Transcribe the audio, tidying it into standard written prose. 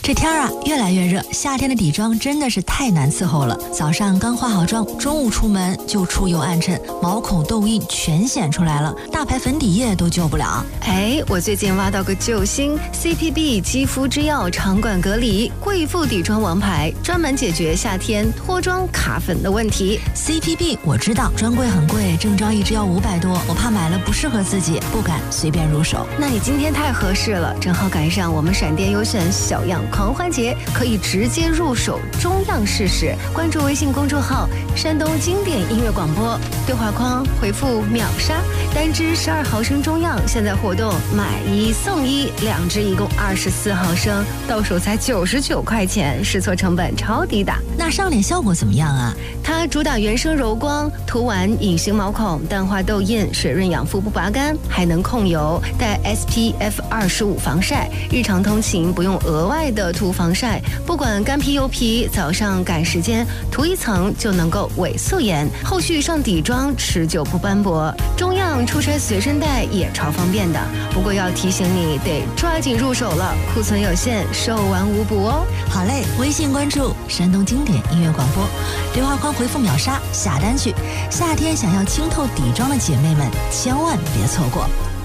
这天啊越来越热，夏天的底妆真的是太难伺候了。早上刚化好妆，中午出门就出油暗沉，毛孔痘印全显出来了，大牌粉底液都救不了。 哎，我最近挖到个救星 CPB 肌肤之钥长管隔离贵妇底妆王牌，专门解决夏天脱妆卡粉的问题。 CPB 我知道，专柜很贵，正装一支要500多，我怕买了不适合自己，不敢随便入手。 那你今天太合适了，正好赶上我们闪电优选小样狂欢节，可以直接入手中样试试。关注微信公众号山东经典音乐广播，对话框回复秒杀，单支12毫升中样，现在活动买1送1，2支一共24毫升，到手才99块钱，试错成本超低的。 那上脸效果怎么样啊？ 它主打原生柔光，涂完隐形毛孔，淡化痘印，水润养肤不拔干，还能控油，带 SPF25 防晒，日常通勤不用额外的涂防晒，不管干皮油皮，早上赶时间涂一层就能够伪素颜，后续上底妆持久不斑驳。中样出差随身带也超方便的，不过要提醒你得抓紧入手了，库存有限，售完无补哦。 好嘞，微信关注山东经典音乐广播，对话框回复秒杀下单去。夏天想要清透底妆的姐妹们，千万别错过。